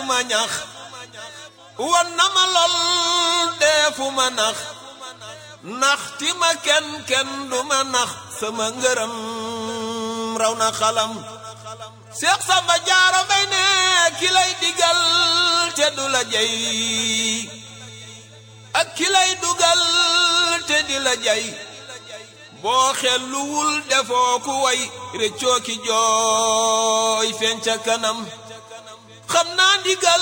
ma ñax wan na ma lool deefu ma nax naxti ma kenn du ma nax sama ngërëm raw na xalam Seex Samba Jaara Mbay ne ki lay digal te du la jey ak ki lay dugal te di la jey boo xelluwul defoo ku way réccoo ki jooy feeñ ca kanam xam naa ndigal